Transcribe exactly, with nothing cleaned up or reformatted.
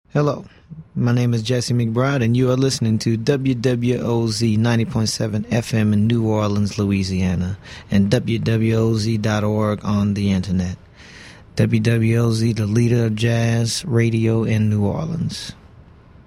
Hello, my name is Jesse McBride, and you are listening to W W O Z ninety point seven F M in New Orleans, Louisiana, and W W O Z dot org on the internet. W W O Z, the leader of jazz radio in New Orleans.